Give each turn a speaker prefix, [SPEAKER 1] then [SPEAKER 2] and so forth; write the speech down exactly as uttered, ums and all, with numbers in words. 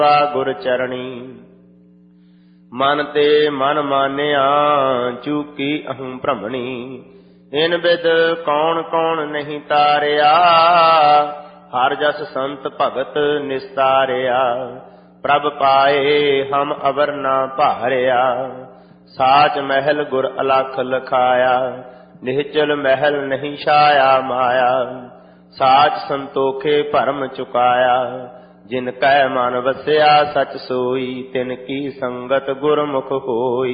[SPEAKER 1] ਗੁਰ ਚਰਣੀ। ਮਨ ਤੇ ਮਨ ਮਾਨਿਆ ਚੂਕੀ ਅਹੰ ਭ੍ਰਮਣੀ। ਇਨ ਬਿਦ ਕੌਣ ਕੌਣ ਨਹੀਂ ਤਾਰਿਆ, ਹਰ ਜਸ ਸੰਤ ਭਗਤ ਨਿਸਤਾਰਿਆ। ਪ੍ਰਭ ਪਾਏ ਹਮ ਅਵਰ ਨਾ ਭਾਰਿਆ, ਸਾਚ ਮਹਿਲ ਗੁਰ ਅਲਖ ਲਖਾਇਆ। ਨਿਹਚਲ ਮਹਿਲ ਨਹੀਂ ਛਾਇਆ ਮਾਇਆ, ਸਾਚ ਸੰਤੋਖੇ ਭਰਮ ਚੁਕਾਇਆ। ਜਿਨ ਕੈ ਮਨ ਵਸਿਆ ਸਚ ਸੋਈ, ਤਿਨ ਕੀ ਸੰਗਤ ਗੁਰਮੁਖ ਹੋਈ।